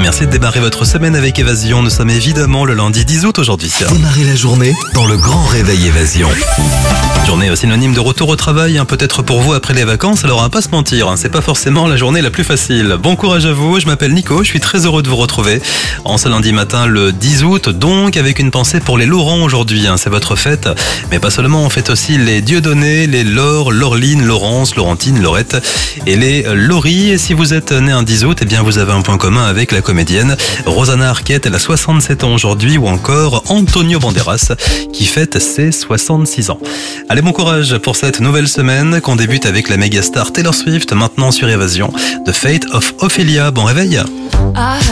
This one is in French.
Merci de démarrer votre semaine avec Évasion. Nous sommes évidemment le lundi 10 août aujourd'hui. Démarrez la journée dans le grand réveil Évasion. Journée synonyme de retour au travail, peut-être pour vous après les vacances, alors à pas se mentir, c'est pas forcément la journée la plus facile. Bon courage à vous, je m'appelle Nico, je suis très heureux de vous retrouver en ce lundi matin le 10 août, donc avec une pensée pour les Laurent aujourd'hui, c'est votre fête, mais pas seulement, on fête aussi les Dieudonné, les Laure, Laureline, Laurence, Laurentine, Laurette et les Laurie. Et si vous êtes né un 10 août, eh bien vous avez un point commun avec la comédienne Rosanna Arquette, elle a 67 ans aujourd'hui, ou encore Antonio Banderas qui fête ses 66 ans. Allez, bon courage pour cette nouvelle semaine qu'on débute avec la méga star Taylor Swift, maintenant sur Évasion, The Fate of Ophelia. Bon réveil.